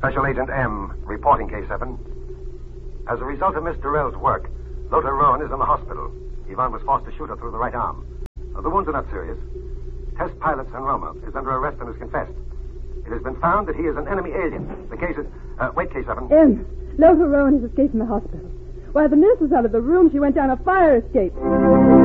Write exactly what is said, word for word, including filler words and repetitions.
Special Agent M, reporting K seven. As a result of Miss Durrell's work, Lotta Rowan is in the hospital. Yvonne was forced to shoot her through the right arm. Uh, the wounds are not serious. Test pilot San Roma is under arrest and has confessed. It has been found that he is an enemy alien. The case is... Uh, wait, K seven. M, Lotta Rowan has escaped from the hospital. While the nurse was out of the room, she went down a fire escape.